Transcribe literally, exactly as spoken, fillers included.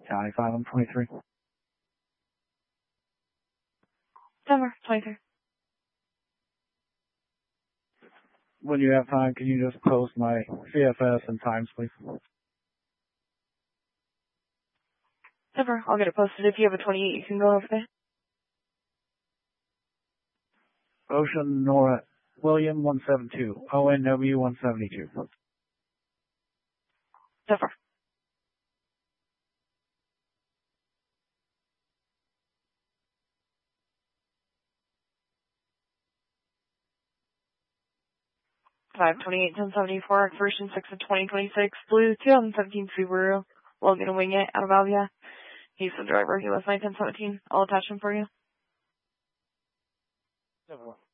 County five one twenty-three. Denver, twenty-three. When you have time, can you just post my C F S and times, please? Denver, I'll get it posted. If you have a twenty-eight, you can go over there. Ocean Nora William one seven two. O N W one seventy-two. Denver. five twenty-eight, ten seventy-four, version six of twenty twenty-six, blue twenty seventeen Subaru, Logan and Wing It, out of Alvia. He's the driver. He was my ten seventeen. I'll attach him for you. Denver.